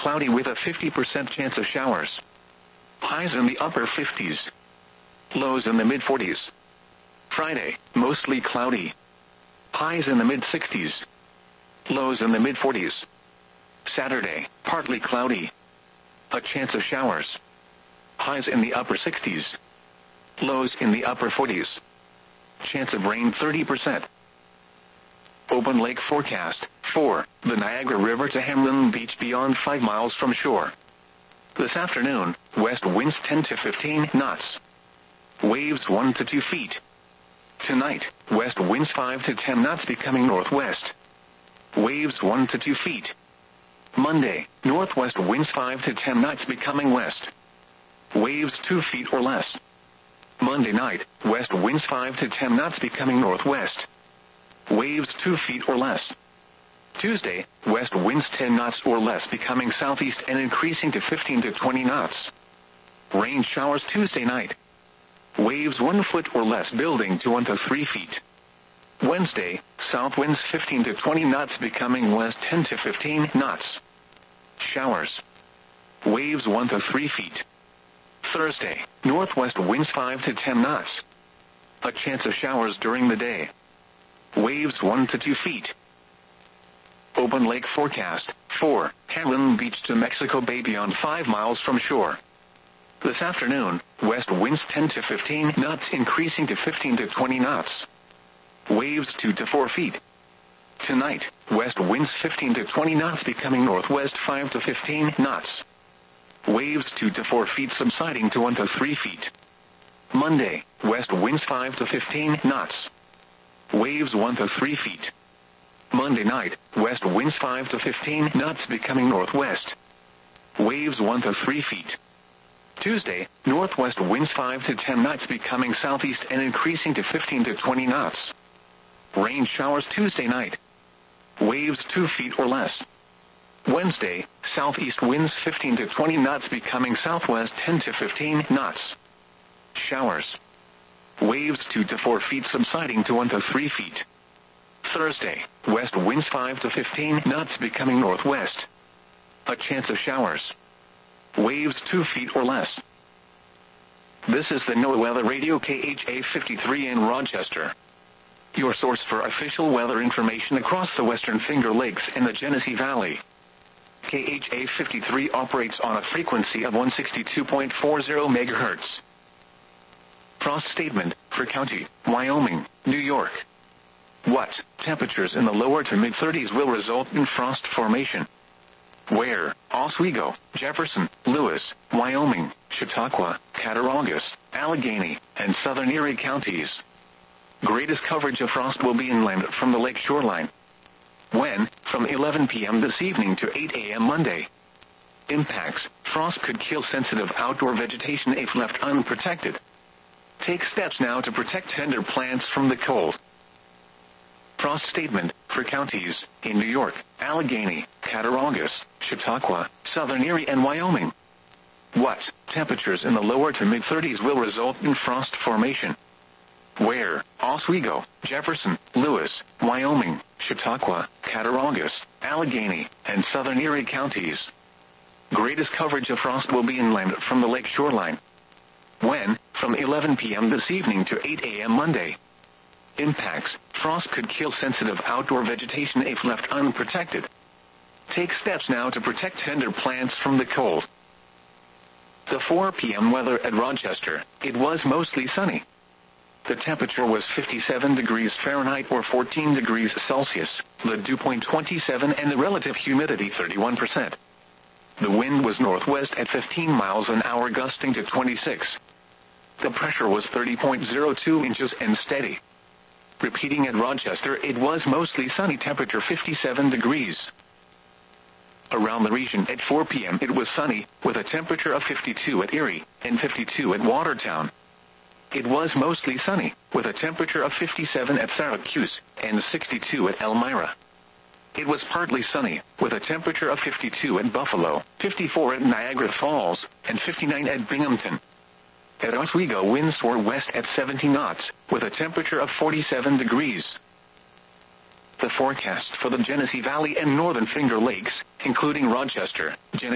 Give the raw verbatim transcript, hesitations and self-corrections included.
cloudy with a fifty percent chance of showers. Highs in the upper fifties. Lows in the mid-forties. Friday, mostly cloudy. Highs in the mid-sixties. Lows in the mid-forties. Saturday, partly cloudy. A chance of showers. Highs in the upper sixties. Lows in the upper forties. Chance of rain thirty percent. Open lake forecast. four. The Niagara River to Hamlin Beach beyond five miles from shore. This afternoon, west winds ten to fifteen knots. Waves one to two feet. Tonight, west winds five to ten knots becoming northwest. Waves one to two feet. Monday, northwest winds five to ten knots becoming west. Waves two feet or less. Monday night, west winds five to ten knots becoming northwest. Waves two feet or less. Tuesday, west winds ten knots or less becoming southeast and increasing to fifteen to twenty knots. Rain showers Tuesday night. Waves one foot or less building to one to three feet. Wednesday, south winds fifteen to twenty knots becoming west ten to fifteen knots. Showers. Waves one to three feet. Thursday, northwest winds five to ten knots. A chance of showers during the day. Waves one to two feet. Open lake forecast. four. Hamlin Beach to Mexico Bay beyond five miles from shore. This afternoon, west winds ten to fifteen knots increasing to fifteen to twenty knots. Waves two to four feet. Tonight, west winds fifteen to twenty knots becoming northwest five to fifteen knots. Waves two to four feet subsiding to one to three feet. Monday, west winds five to fifteen knots. Waves one to three feet. Monday night, west winds five to fifteen knots becoming northwest. Waves one to three feet. Tuesday, northwest winds five to ten knots becoming southeast and increasing to fifteen to twenty knots. Rain showers Tuesday night. Waves two feet or less. Wednesday, southeast winds fifteen to twenty knots becoming southwest ten to fifteen knots. Showers. Waves two to four feet subsiding to one to three feet. Thursday, west winds five to fifteen knots becoming northwest. A chance of showers. Waves two feet or less. This is the NOAA Weather Radio K H A fifty-three in Rochester. Your source for official weather information across the Western Finger Lakes and the Genesee Valley. K H A fifty-three operates on a frequency of one sixty-two point four zero megahertz. Frost statement for County, Wyoming, New York. What temperatures in the lower to mid-thirties will result in frost formation? Where? Oswego, Jefferson, Lewis, Wyoming, Chautauqua, Cattaraugus, Allegheny, and southern Erie counties. Greatest coverage of frost will be inland from the lake shoreline. When? From eleven p.m. this evening to eight a.m. Monday. Impacts. Frost could kill sensitive outdoor vegetation if left unprotected. Take steps now to protect tender plants from the cold. Frost statement for counties in New York, Allegheny, Cattaraugus, Chautauqua, southern Erie, and Wyoming. What temperatures in the lower to mid-thirties will result in frost formation? Where? Oswego, Jefferson, Lewis, Wyoming, Chautauqua, Cattaraugus, Allegheny, and southern Erie counties. Greatest coverage of frost will be inland from the lake shoreline. When? From eleven p.m. this evening to eight a.m. Monday. Impacts. Frost could kill sensitive outdoor vegetation if left unprotected. Take steps now to protect tender plants from the cold. The four p.m. weather at Rochester. It was mostly sunny. The temperature was fifty-seven degrees Fahrenheit or fourteen degrees Celsius, the dew point twenty-seven and the relative humidity thirty-one percent. The wind was northwest at fifteen miles an hour gusting to twenty-six. The pressure was thirty point zero two inches and steady. Repeating at Rochester, it was mostly sunny, temperature fifty-seven degrees. Around the region at four p.m. it was sunny, with a temperature of fifty-two at Erie, and fifty-two at Watertown. It was mostly sunny, with a temperature of fifty-seven at Syracuse, and sixty-two at Elmira. It was partly sunny, with a temperature of fifty-two at Buffalo, fifty-four at Niagara Falls, and fifty-nine at Binghamton. At Oswego, winds were west at seventy knots, with a temperature of forty-seven degrees. The forecast for the Genesee Valley and Northern Finger Lakes, including Rochester, Genesee